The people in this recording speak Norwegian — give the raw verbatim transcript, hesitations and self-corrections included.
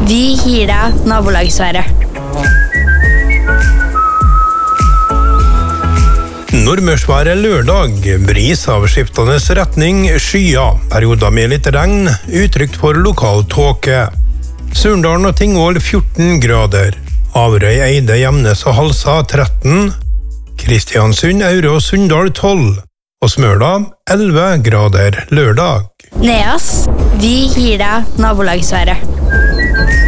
Vi gir deg nabolagsværet. Nordmørsværet lørdag, bris av skiftende retning, skyer, perioder med litt regn, utrygt for lokal tåke. Surndalen og Tingvoll fjorten grader, Averøy, Eide, Gjemnes og Halsa tretten, Kristiansund, Aure og Sunndal tolv, og Smøla elleve grader lørdag. Neas, vi gir deg nabolagsværet.